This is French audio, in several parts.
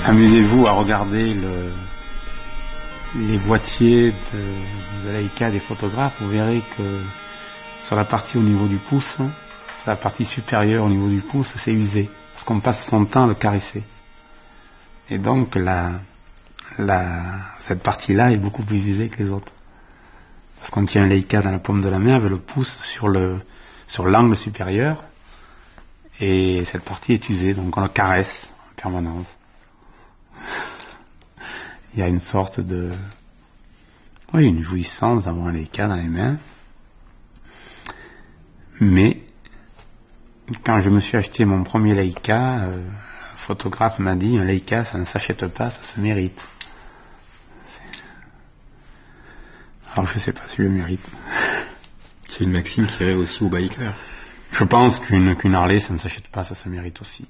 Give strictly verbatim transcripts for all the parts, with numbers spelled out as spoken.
Amusez-vous à regarder le, les boîtiers de, de Leica des photographes, vous verrez que sur la partie au niveau du pouce, la partie supérieure au niveau du pouce, c'est usé, parce qu'on passe son temps à le caresser. Et donc la, la, cette partie-là est beaucoup plus usée que les autres. Parce qu'on tient un Leica dans la paume de la main avec le pouce sur le, sur l'angle supérieur, et cette partie est usée, donc on le caresse en permanence. Il y a une sorte de, oui, une jouissance d'avoir un Leica dans les mains. Mais quand je me suis acheté mon premier Leica, euh, un photographe m'a dit, un Leica ça ne s'achète pas, ça se mérite. Alors je sais pas si je le mérite. C'est une maxime qui irait aussi aux bikers. Je pense qu'une qu'une Harley ça ne s'achète pas, ça se mérite aussi.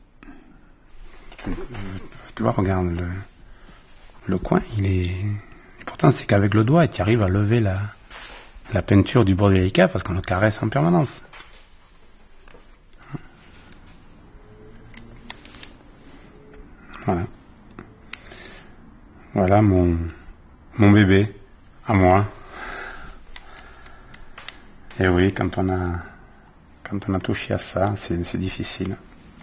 Tu vois, regarde le, le coin, il est. Pourtant, c'est qu'avec le doigt, tu arrives à lever la, la peinture du bord du Leica parce qu'on le caresse en permanence. Voilà. Voilà mon, mon bébé, à moi. Et oui, quand on a, quand on a touché à ça, c'est, c'est difficile.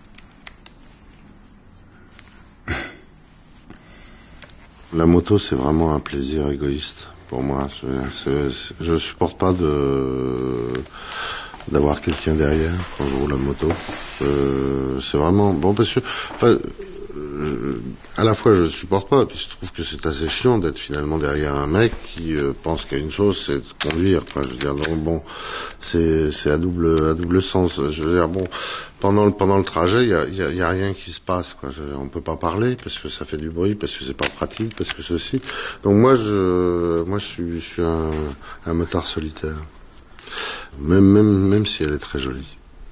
La moto, c'est vraiment un plaisir égoïste pour moi. Je, c'est, je supporte pas de d'avoir quelqu'un derrière quand je roule la moto. Je, c'est vraiment bon parce que, enfin, je, à la fois je supporte pas, et puis je trouve que c'est assez chiant d'être finalement derrière un mec qui euh, pense qu'il y a une chose, c'est de conduire. Enfin, je veux dire, donc bon, c'est c'est à double à double sens. Je veux dire, bon. Pendant le, pendant le trajet, il y a, y, a, y a rien qui se passe, quoi. Je, on peut pas parler parce que ça fait du bruit, parce que c'est pas pratique, parce que ceci. Donc moi, je, moi, je suis, je suis un, un motard solitaire. Même, même, même si elle est très jolie.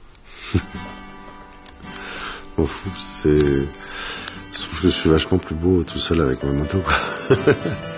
M'en fous. C'est, je trouve que je suis vachement plus beau tout seul avec ma moto, quoi.